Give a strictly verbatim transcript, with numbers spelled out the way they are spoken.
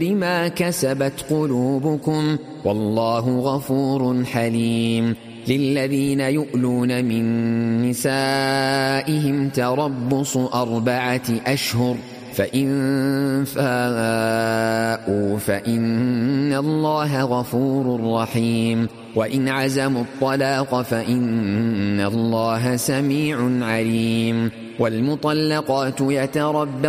بما كسبت قلوبكم والله غفور حليم. للذين يؤلون من نسائهم تربص أربعة أشهر فإن فاءوا فإن الله غفور رحيم. وإن عزموا الطلاق فإن الله سميع عليم. والمطلقات يتربصن